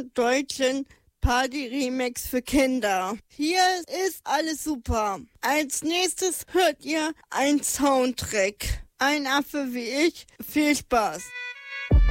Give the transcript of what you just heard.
besten deutschen Party-Remix für Kinder. Hier ist alles super. Als nächstes hört ihr einen Soundtrack. Ein Affe wie ich. Viel Spaß.